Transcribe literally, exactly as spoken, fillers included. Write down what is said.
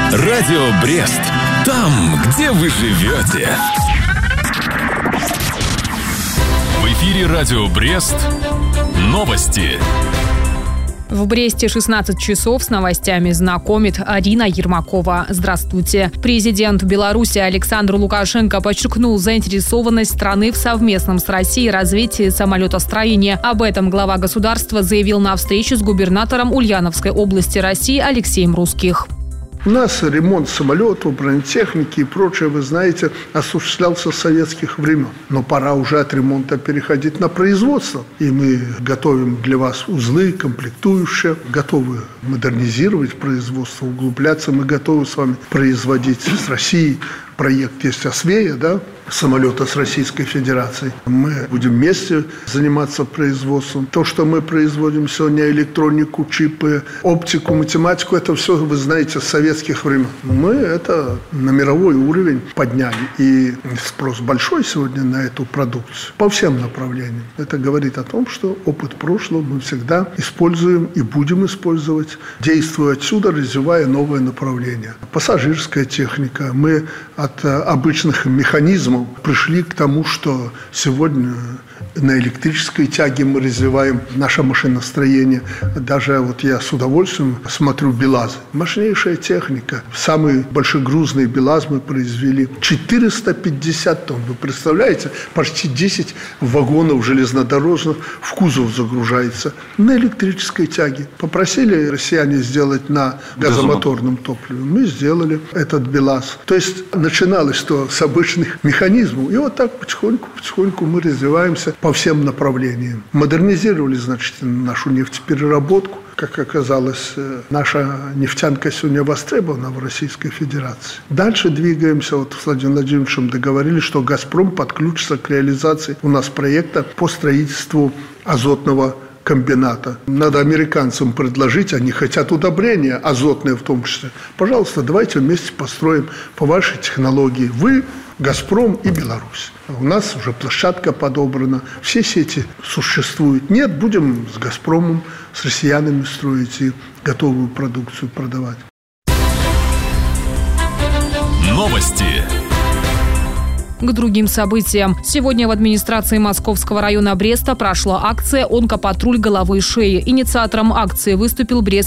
Радио Брест. Там, где вы живете. В эфире Радио Брест. Новости. В Бресте шестнадцать часов с новостями знакомит Арина Ермакова. Здравствуйте. Президент Беларуси Александр Лукашенко подчеркнул заинтересованность страны в совместном с Россией развитии самолетостроения. Об этом глава государства заявил на встрече с губернатором Ульяновской области России Алексеем Русских. У нас ремонт самолетов, бронетехники и прочее, вы знаете, осуществлялся с советских времен. Но пора уже от ремонта переходить на производство. И мы готовим для вас узлы, комплектующие, готовы модернизировать производство, углубляться. Мы готовы с вами производить с Россией. Проект есть «Освея», да, самолета с Российской Федерацией. Мы будем вместе заниматься производством. То, что мы производим сегодня, электронику, чипы, оптику, математику, это все, вы знаете, с советских времен. Мы это на мировой уровень подняли. И спрос большой сегодня на эту продукцию по всем направлениям. Это говорит о том, что опыт прошлого мы всегда используем и будем использовать, действуя отсюда, развивая новые направления. Пассажирская техника. Мы от обычных механизмов пришли к тому, что сегодня на электрической тяге мы развиваем наше машиностроение. Даже вот я с удовольствием смотрю БелАЗы. Мощнейшая техника. Самый большегрузный БелАЗ мы произвели четыреста пятьдесят тонн. Вы представляете? Почти десять вагонов железнодорожных в кузов загружается на электрической тяге. Попросили россияне сделать на газомоторном топливе. Мы сделали этот БелАЗ. То есть начиналось что с обычных механизмов. И вот так потихоньку-потихоньку мы развиваемся по всем направлениям. Модернизировали, значит, нашу нефтепереработку. Как оказалось, наша нефтянка сегодня востребована в Российской Федерации. Дальше двигаемся. Вот с Владимиром Владимировичем договорились, что «Газпром» подключится к реализации у нас проекта по строительству азотного комбината. Надо американцам предложить, они хотят удобрения, азотные в том числе. Пожалуйста, давайте вместе построим по вашей технологии. Вы, «Газпром» и Беларусь. У нас уже площадка подобрана, все сети существуют. Нет, будем с «Газпромом», с россиянами строить и готовую продукцию продавать. Новости. К другим событиям. Сегодня в администрации Московского района Бреста прошла акция «Онкопатруль головы и шеи». Инициатором акции выступил Брестский